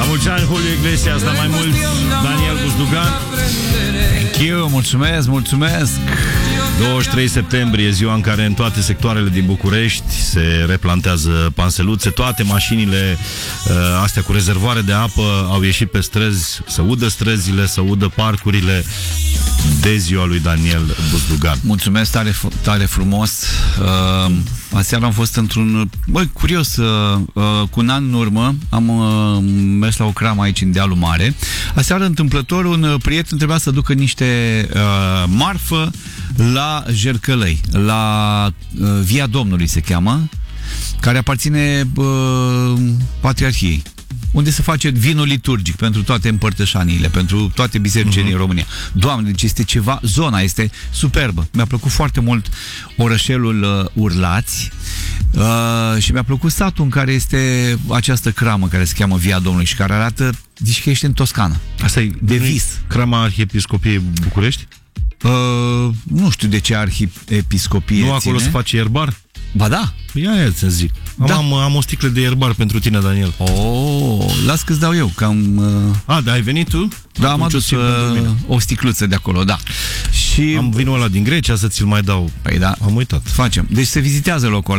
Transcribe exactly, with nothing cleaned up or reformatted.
mulți ani, Julio Iglesias, dar mai mult Daniel Buzdugan. Thank you, mulțumesc, mulțumesc. douăzeci și trei septembrie, ziua în care în toate sectoarele din București se replantează panseluțe. Toate mașinile uh, astea cu rezervoare de apă au ieșit pe străzi, să udă străzile, să udă parcurile de ziua lui Daniel Buzdugan. Mulțumesc tare, tare frumos. Uh, aseară am fost într-un... Băi, curios, uh, uh, cu un an în urmă am uh, mers la o cramă aici în Dealul Mare. Aseară, întâmplător, un prieten trebuia să ducă niște uh, marfă la Jercălăi, la uh, Via Domnului se cheamă, care aparține uh, Patriarhiei, unde se face vinul liturgic pentru toate împărtășaniile, pentru toate bisericile uh-huh. din România. Doamne, deci este ceva, zona este superbă. Mi-a plăcut foarte mult orășelul uh, Urlați uh, și mi-a plăcut satul în care este această cramă care se cheamă Via Domnului și care arată, zici că ești în Toscana. Asta e de vis. Crama Arhiepiscopiei București? Uh, nu știu de ce Arhiepiscopie Nu acolo ține. se face ierbar? Ba da. Ia, ia să zic. Da. Am, am o sticlă de ierbar pentru tine, Daniel. Oh, las că-ți dau eu, că am... Uh... A, da, ai venit tu? Da, am adus uh, o sticluță de acolo, da. Și am vinul ăla din Grecia să ți-l mai dau. Păi da. Am uitat. Facem. Deci se vizitează locul